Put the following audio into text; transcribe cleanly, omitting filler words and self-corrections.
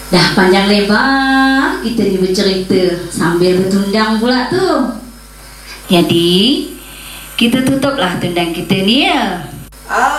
Dah panjang lebar kita ni bercerita sambil bertundang pula tu. Jadi kita tutuplah tundang kita ni ya.